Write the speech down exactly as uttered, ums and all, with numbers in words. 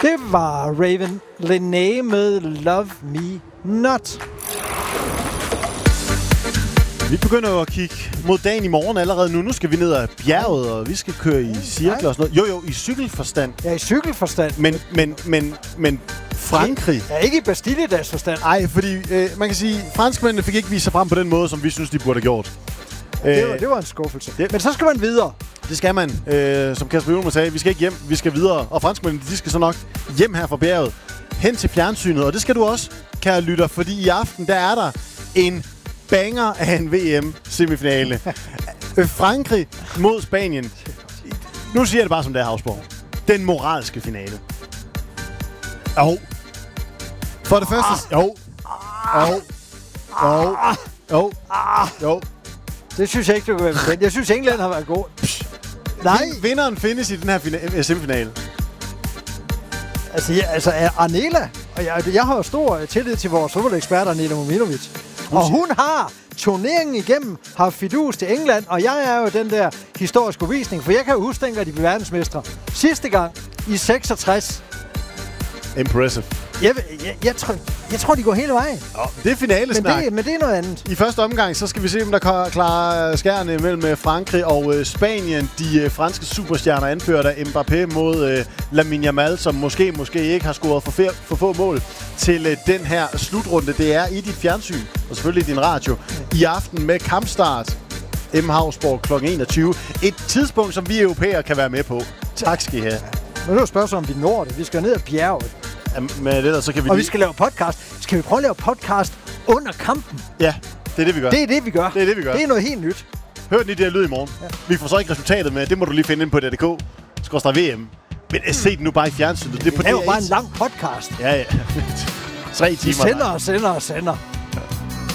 Det var Raven Lené med Love Me Not. Vi begynder at kigge mod dagen i morgen allerede nu. Nu skal vi ned ad bjerget, og vi skal køre i cirkler og sådan noget. Jo, jo, i cykelforstand. Ja, i cykelforstand. Men, men, men, men Frankrig... Ja, ikke i Bastilledags forstand. Nej, fordi øh, man kan sige, franskmændene fik ikke vist sig frem på den måde, som vi synes, de burde have gjort. Det var, det var en skuffelse. Det, Men så skal man videre. Det skal man. Øh, som Kasper Hjulmand sagde, vi skal ikke hjem, vi skal videre. Og franskmændene, de skal så nok hjem her fra bjerget, hen til fjernsynet. Og det skal du også, kære lytter, fordi i aften, der er der en banger af en V M-semifinale. Frankrig mod Spanien. Nu siger jeg det bare som det er, Havsborg. Den moralske finale. Jo. For det første... Jo. Jo. Jo. Jo. Jo. Det synes jeg ikke, du kan være bekendt. Jeg synes, England har været god. Nej. Vinderen findes i den her fina- semifinale. Altså, ja, altså Arnela, og jeg, jeg har jo stor tillid til vores fodboldekspert, Arnela Mominovic. Og hun har turneringen igennem, har fidus til England, og jeg er jo den der historiske uvisning, for jeg kan jo huske, dengang de blev verdensmestre. Sidste gang i seksogtres. Impressive. Jeg, jeg, jeg, tror, jeg tror, de går hele vejen. Oh, det er finalesnak. Men det, men det er noget andet. I første omgang, så skal vi se, om der klarer skærene mellem Frankrig og øh, Spanien. De øh, franske superstjerner anført af Mbappé mod øh, Lamine Yamal, som måske, måske ikke har scoret for, fer- for få mål til øh, den her slutrunde. Det er i dit fjernsyn, og selvfølgelig i din radio, i aften med kampstart. M. Havsborg klokken enogtyve. Et tidspunkt, som vi europæere kan være med på. Tak skal I have. Men nu er spørgsmålet, om vi når det. Vi skal ned ad bjerget. Men det der, så kan vi og lige... vi skal lave podcast. Skal vi prøve at lave podcast under kampen? Ja, det er det, vi gør. Det er det, vi gør. Det er det, vi gør. Det er noget helt nyt. Hør den i det her lyd i morgen. Ja. Vi får så ikke resultatet med. Det må du lige finde ind på D D K. Skorstræk V M. Men se den nu bare i fjernsynet. Det er jo bare en lang podcast. Ja, ja. Tre timer. Vi sender og sender og sender.